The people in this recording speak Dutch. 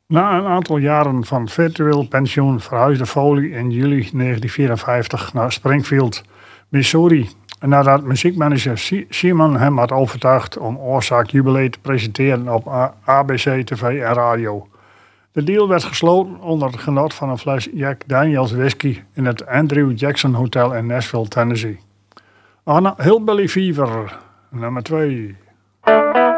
Na een aantal jaren van virtueel pensioen verhuisde Foley in juli 1954 naar Springfield, Missouri. Nadat muziekmanager Simon hem had overtuigd om Oorzaak Jubilee te presenteren op ABC TV en radio. De deal werd gesloten onder het genot van een fles Jack Daniels whisky in het Andrew Jackson Hotel in Nashville, Tennessee. Hillbilly Fever, nummer 2.